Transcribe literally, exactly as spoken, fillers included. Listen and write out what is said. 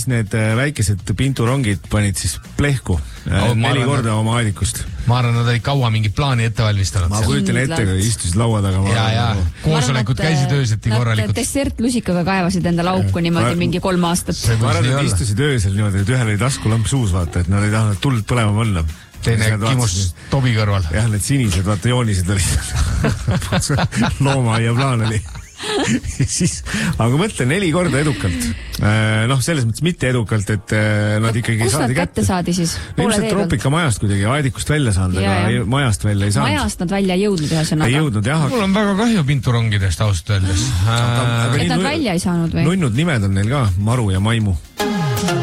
siis need väikesed pinturongid panid siis plehku no, neli korda oma aedikust. Ma arvan, nad olid kaua mingi plaani ette valmistanud. Ma kujutan ette, kui istusid laua taga. Ja, ja, koosolekud käisid ööseti korralikult. Dessertlusikaga kaevasid enda lauku niimoodi ma, mingi kolm aastat. Ma arvan, et istusid öösel niimoodi, et ühel oli taskulamp suus, vaata, et nad ei tahtnud tuld põlema mõnda. Teine kimus tobi kõrval. Jah, need sinised, vaata, joonised olid. Looma ja plaan oli. siis, aga mõtlen neli korda edukalt. Noh, selles mõttes mitte edukalt, et nad ikkagi kus saadi nad kätte saadi siis? Ilmselt Troopika majast kuidagi aedikust välja saanud, aga majast välja ei saanud. Majast nad välja ei jõudnud ühesõnaga. Ei jõudnud, jah. Mul on väga kahju pinturongidest ausalt öeldes. Et nad välja ei saanud või? Nunnud nimed on neil ka, Maru ja Maimu.